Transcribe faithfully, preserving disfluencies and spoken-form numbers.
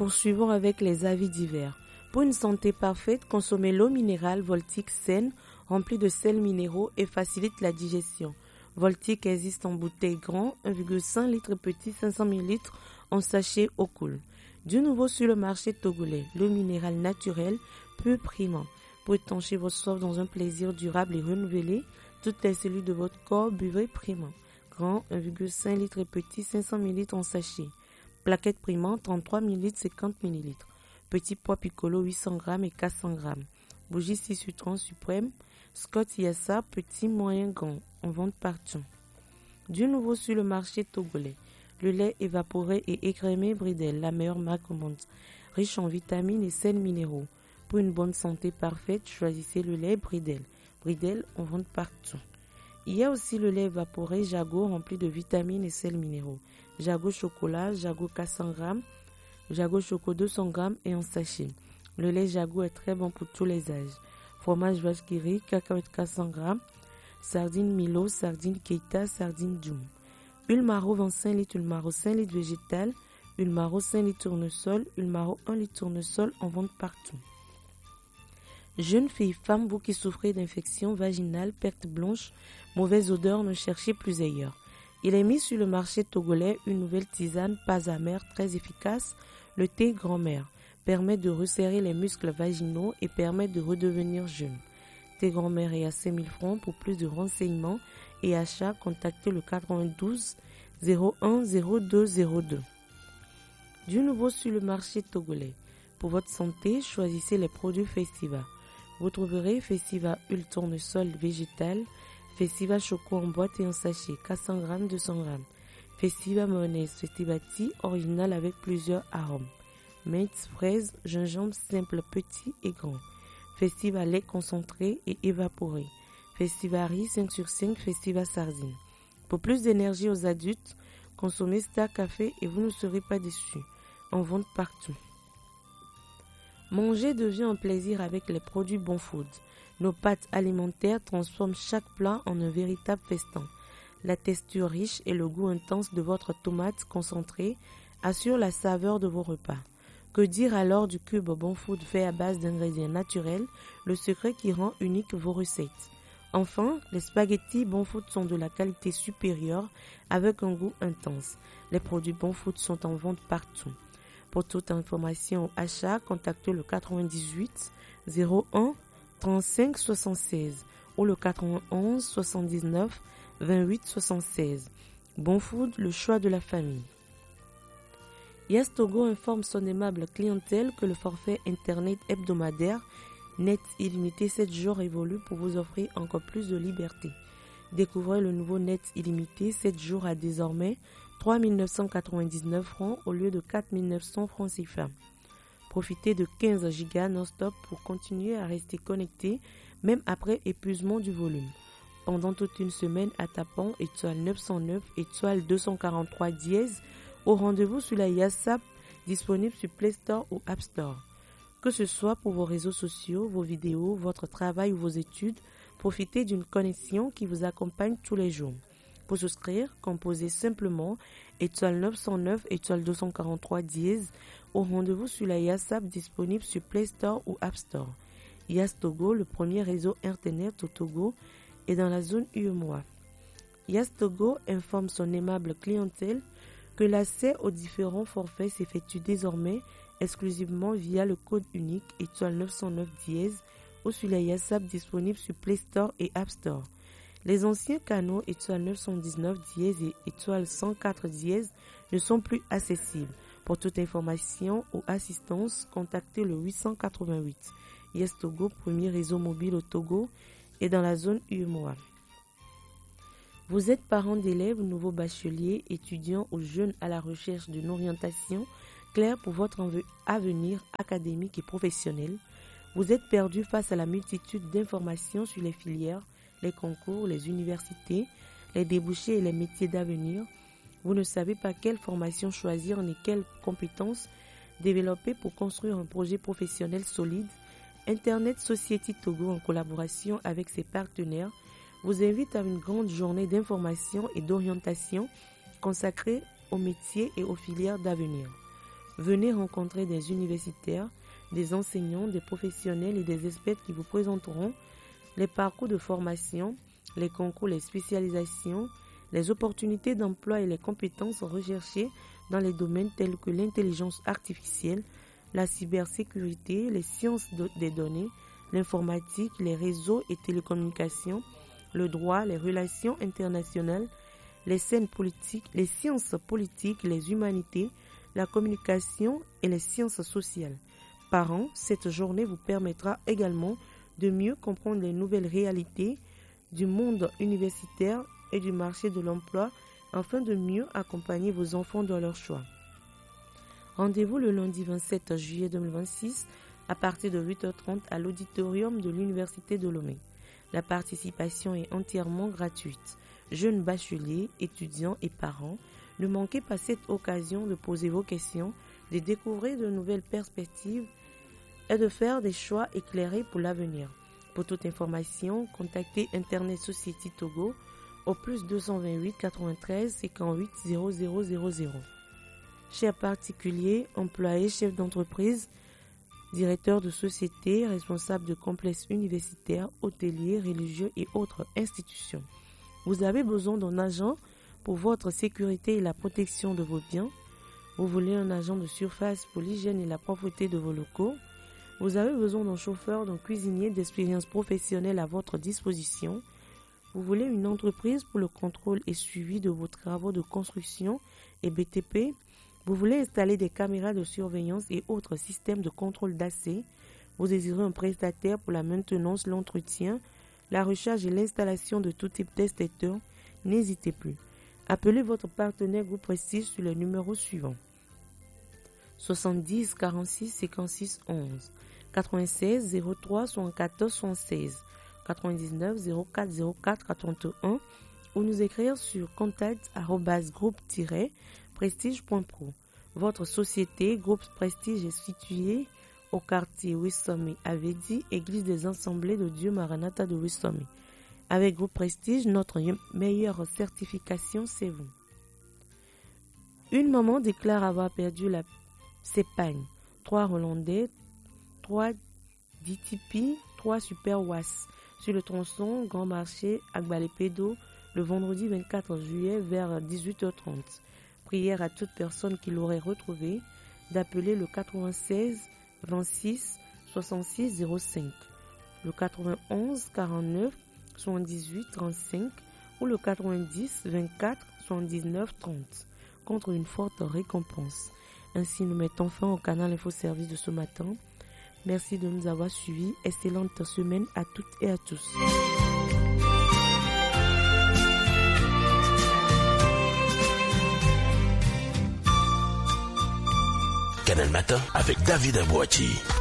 Poursuivons avec les avis divers. Pour une santé parfaite, consommez l'eau minérale Voltic saine, remplie de sels minéraux et facilite la digestion. Voltic existe en bouteille grand, un virgule cinq litres petit, cinq cents millilitres en sachet eau cool. Du nouveau sur le marché togolais, l'eau minérale naturelle, peu primant. Pour étancher votre soif dans un plaisir durable et renouvelé, toutes les cellules de votre corps, buvez primant. Grand, un virgule cinq litres petit, cinq cents millilitres en sachet. Plaquette primant, trente-trois millilitres, cinquante millilitres. Petit pois piccolo, huit cents grammes et quatre cents grammes. Bougie six Citron suprême. Scott Yassa, petit, moyen, grand. En vente partout. Du nouveau sur le marché togolais. Le lait évaporé et écrémé Bridel, la meilleure marque au monde. Riche en vitamines et sels minéraux. Pour une bonne santé parfaite, choisissez le lait Bridel. Bridel, on vend partout. Il y a aussi le lait évaporé Jago rempli de vitamines et sels minéraux. Jago chocolat, Jago quatre cents grammes, Jago choco deux cents grammes et en sachet. Le lait Jago est très bon pour tous les âges. Fromage vache qui rit, cacahuètes quatre cents grammes, sardines Milo, sardines Keita, sardines Djoum. Huile Maro vingt-cinq litres, huile Maro cinq litres végétale, huile Maro cinq litres tournesol, huile Maro un litre tournesol en vente partout. Jeunes filles, femmes, vous qui souffrez d'infections vaginales, perte blanche, mauvaise odeur, ne cherchez plus ailleurs. Il est mis sur le marché togolais une nouvelle tisane pas amère très efficace, le thé grand-mère, permet de resserrer les muscles vaginaux et permet de redevenir jeune. Thé grand-mère est à cinq mille francs. Pour plus de renseignements et achats, contactez le quatre-vingt-douze zéro un zéro deux zéro deux. Du nouveau sur le marché togolais. Pour votre santé, choisissez les produits Festiva. Vous trouverez Festiva huile tournesol végétal, Festiva choco en boîte et en sachet, quatre cents grammes, deux cents grammes. Festiva mayonnaise, Festiva tea original avec plusieurs arômes. Mint, fraise, gingembre simple, petit et grand. Festiva lait concentré et évaporé. Festiva riz cinq sur cinq, Festiva sardine. Pour plus d'énergie aux adultes, consommez Star Café et vous ne serez pas déçus. En vente partout. Manger devient un plaisir avec les produits Bon Food. Nos pâtes alimentaires transforment chaque plat en un véritable festin. La texture riche et le goût intense de votre tomate concentrée assurent la saveur de vos repas. Que dire alors du cube Bon Food fait à base d'ingrédients naturels, le secret qui rend unique vos recettes. Enfin, les spaghettis Bon Food sont de la qualité supérieure avec un goût intense. Les produits Bon Food sont en vente partout. Pour toute information ou achat, contactez le quatre-vingt-dix-huit zéro un trente-cinq soixante-seize ou le quatre-vingt-onze soixante-dix-neuf vingt-huit soixante-seize. Bon Food, le choix de la famille. Yes Togo informe son aimable clientèle que le forfait Internet hebdomadaire Net illimité sept jours évolue pour vous offrir encore plus de liberté. Découvrez le nouveau Net illimité sept jours à désormais trois mille neuf cent quatre-vingt-dix-neuf francs au lieu de quatre mille neuf cents francs C F A. Profitez de quinze gigas non-stop pour continuer à rester connecté même après épuisement du volume. Pendant toute une semaine à tapant étoile neuf cent neuf, étoile deux cent quarante-trois dièse au rendez-vous sur la Yassap disponible sur Play Store ou App Store. Que ce soit pour vos réseaux sociaux, vos vidéos, votre travail ou vos études, profitez d'une connexion qui vous accompagne tous les jours. Pour souscrire, composez simplement étoile neuf cent neuf, étoile deux cent quarante-trois dièse au rendez-vous sur la Yassap disponible sur Play Store ou App Store. Yas Togo, le premier réseau internet au Togo, est dans la zone U E M O A. Yas Togo informe son aimable clientèle que l'accès aux différents forfaits s'effectue désormais exclusivement via le code unique étoile neuf cent neuf dièse ou sur la Yassap disponible sur Play Store et App Store. Les anciens canaux étoile neuf cent dix-neuf dièse et étoile cent quatre dièse ne sont plus accessibles. Pour toute information ou assistance, contactez le huit cent quatre-vingt-huit. Yes Togo, premier réseau mobile au Togo, est dans la zone U E M O A. Vous êtes parent d'élèves, nouveaux bacheliers, étudiants ou jeunes à la recherche d'une orientation claire pour votre avenir académique et professionnel. Vous êtes perdu face à la multitude d'informations sur les filières, les concours, les universités, les débouchés et les métiers d'avenir. Vous ne savez pas quelle formation choisir ni quelles compétences développer pour construire un projet professionnel solide. Internet Society Togo, en collaboration avec ses partenaires, vous invite à une grande journée d'information et d'orientation consacrée aux métiers et aux filières d'avenir. Venez rencontrer des universitaires, des enseignants, des professionnels et des experts qui vous présenteront les parcours de formation, les concours, les spécialisations, les opportunités d'emploi et les compétences recherchées dans les domaines tels que l'intelligence artificielle, la cybersécurité, les sciences des données, l'informatique, les réseaux et télécommunications, le droit, les relations internationales, les scènes politiques, les sciences politiques, les humanités, la communication et les sciences sociales. Par an, cette journée vous permettra également de mieux comprendre les nouvelles réalités du monde universitaire et du marché de l'emploi afin de mieux accompagner vos enfants dans leurs choix. Rendez-vous le lundi vingt-sept juillet deux mille vingt-six à partir de huit heures trente à l'auditorium de l'Université de Lomé. La participation est entièrement gratuite. Jeunes bacheliers, étudiants et parents, ne manquez pas cette occasion de poser vos questions, de découvrir de nouvelles perspectives et de faire des choix éclairés pour l'avenir. Pour toute information, contactez Internet Society Togo au plus deux cent vingt-huit quatre-vingt-treize cinquante-huit zéro zéro zéro zéro. Chers particuliers, employés, chefs d'entreprise, directeurs de société, responsables de complexes universitaires, hôteliers, religieux et autres institutions. Vous avez besoin d'un agent pour votre sécurité et la protection de vos biens. Vous voulez un agent de surface pour l'hygiène et la propreté de vos locaux. Vous avez besoin d'un chauffeur, d'un cuisinier d'expérience professionnelle à votre disposition. Vous voulez une entreprise pour le contrôle et suivi de vos travaux de construction et B T P. Vous voulez installer des caméras de surveillance et autres systèmes de contrôle d'accès. Vous désirez un prestataire pour la maintenance, l'entretien, la recharge et l'installation de tout type d'extincteur. N'hésitez plus. Appelez votre partenaire Groupe Prestige sur le numéro suivant. soixante-dix quarante-six cinquante-six onze, quatre-vingt-seize zéro trois soixante-quatorze soixante-seize, quatre-vingt-dix-neuf zéro quatre zéro quatre quatre-vingt-un ou nous écrire sur contact arobase groupe tiret prestige point pro. Votre société Groupe Prestige est située au quartier Wissome Avedi, église des Assemblées de Dieu Maranatha de Wissome. Avec Groupe Prestige, notre meilleure certification, c'est vous. Une maman déclare avoir perdu la ses pagnes, trois Hollandais, trois D T P, trois Super W A S sur le tronçon Grand Marché Agbalepédo le vendredi vingt-quatre juillet vers dix-huit heures trente. Prière à toute personne qui l'aurait retrouvé d'appeler le quatre-vingt-seize vingt-six soixante-six zéro cinq, le quatre-vingt-onze quarante-neuf soixante-dix-huit trente-cinq ou le quatre-vingt-dix vingt-quatre soixante-dix-neuf trente contre une forte récompense. Ainsi, nous mettons fin au canal Info Service de ce matin. Merci de nous avoir suivis. Excellente semaine à toutes et à tous. Canal Matin avec David Abouati.